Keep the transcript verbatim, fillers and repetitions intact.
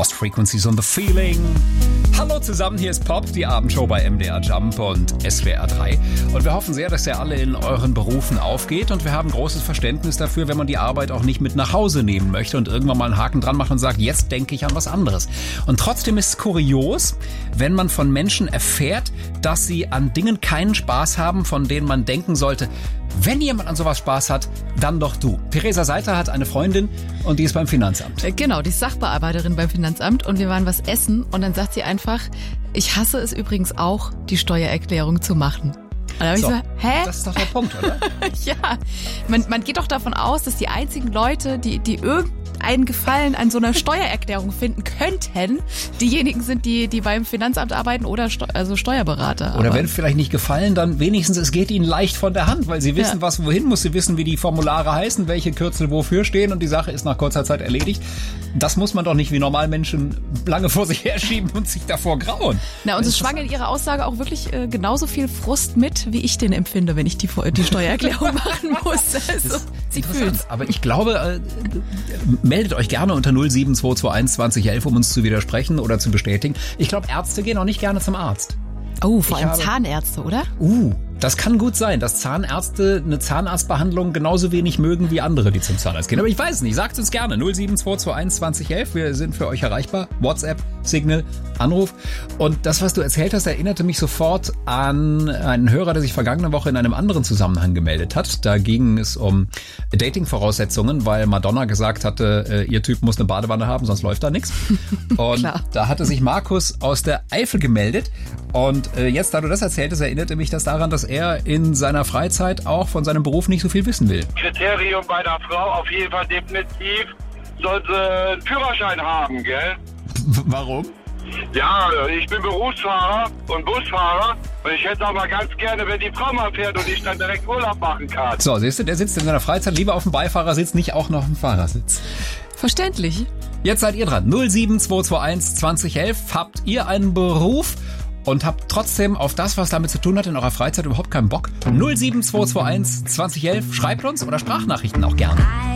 Lost Frequencies on the Feeling. Hallo zusammen, hier ist Pop, die Abendshow bei M D R Jump und S W R drei. Und wir hoffen sehr, dass ihr alle in euren Berufen aufgeht. Und wir haben großes Verständnis dafür, wenn man die Arbeit auch nicht mit nach Hause nehmen möchte und irgendwann mal einen Haken dran macht und sagt, jetzt denke ich an was anderes. Und trotzdem ist es kurios, wenn man von Menschen erfährt, dass sie an Dingen keinen Spaß haben, von denen man denken sollte, wenn jemand an sowas Spaß hat, dann doch du. Theresa Seiter hat eine Freundin und die ist beim Finanzamt. Genau, die ist Sachbearbeiterin beim Finanzamt und wir waren was essen und dann sagt sie einfach, ich hasse es übrigens auch, die Steuererklärung zu machen. Und dann habe ich So, gesagt, hä? Das ist doch der Punkt, oder? Ja, man, man geht doch davon aus, dass die einzigen Leute, die, die irgendeinen Gefallen an so einer Steuererklärung finden könnten, diejenigen sind, die, die beim Finanzamt arbeiten oder Steu- also Steuerberater. Oder Aber wenn vielleicht nicht gefallen, dann wenigstens, es geht ihnen leicht von der Hand, weil sie wissen, Ja. was wohin muss, sie wissen, wie die Formulare heißen, welche Kürzel wofür stehen und die Sache ist nach kurzer Zeit erledigt. Das muss man doch nicht wie Normalmenschen lange vor sich herschieben und sich davor grauen. Na, und es schwang in ihrer Aussage auch wirklich äh, genauso viel Frust mit, wie ich den empfinde, wenn ich die, die Steuererklärung machen muss. Also, sie fühlt's. Aber ich glaube, äh, meldet euch gerne unter null sieben zwei zwei eins zwanzig elf, um uns zu widersprechen oder zu bestätigen. Ich glaube, Ärzte gehen auch nicht gerne zum Arzt. Oh, vor Ich allem habe- Zahnärzte, oder? Uh, das kann gut sein, dass Zahnärzte eine Zahnarztbehandlung genauso wenig mögen wie andere, die zum Zahnarzt gehen. Aber ich weiß nicht, sagt uns gerne. null sieben zwei zwei eins zwanzig elf, wir sind für euch erreichbar. WhatsApp, Signal, Anruf. Und das, was du erzählt hast, erinnerte mich sofort an einen Hörer, der sich vergangene Woche in einem anderen Zusammenhang gemeldet hat. Da ging es um Dating-Voraussetzungen, weil Madonna gesagt hatte, äh, ihr Typ muss eine Badewanne haben, sonst läuft da nichts. Und Klar. da hatte sich Markus aus der Eifel gemeldet. Und äh, jetzt, da du das erzähltest, erinnerte mich das daran, dass er in seiner Freizeit auch von seinem Beruf nicht so viel wissen will. Kriterium bei der Frau auf jeden Fall definitiv, sollte einen Führerschein haben, gell? Warum? Ja, ich bin Berufsfahrer und Busfahrer und ich hätte aber ganz gerne, wenn die Frau mal fährt und ich dann direkt Urlaub machen kann. So, siehst du, der sitzt in seiner Freizeit lieber auf dem Beifahrersitz, nicht auch noch auf dem Fahrersitz. Verständlich. Jetzt seid ihr dran. null sieben zwei zwei eins zwanzig elf. Habt ihr einen Beruf und habt trotzdem auf das, was damit zu tun hat, in eurer Freizeit überhaupt keinen Bock? null sieben zwei zwei eins zwanzig elf. Schreibt uns oder Sprachnachrichten auch gerne.